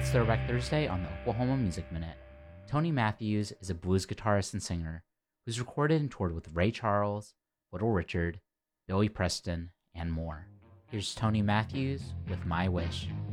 It's Throwback Thursday on the Oklahoma Music Minute. Tony Matthews is a blues guitarist and singer who's recorded and toured with Ray Charles, Little Richard, Billy Preston, and more. Here's Tony Matthews with My Wish.